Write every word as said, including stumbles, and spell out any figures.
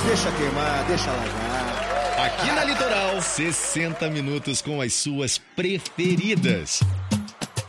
Deixa queimar, deixa alagar. Aqui na Litoral, sessenta minutos com as suas preferidas.